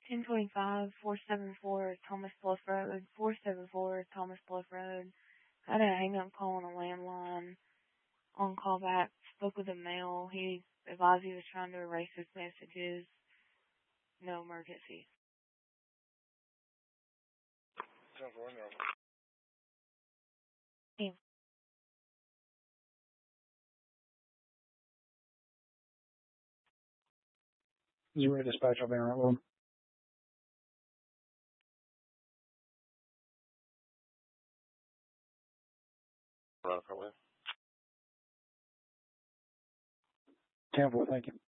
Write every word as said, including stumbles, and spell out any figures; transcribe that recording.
ten twenty-five, four seventy-four Thomas Bluff Road, four seventy-four Thomas Bluff Road. I had a hang up call on a landline. On call back, spoke with a male. He advised he was trying to erase his messages. No emergency. Team. Zero dispatch, I'll be right with them. Right, probably. ten four, thank you.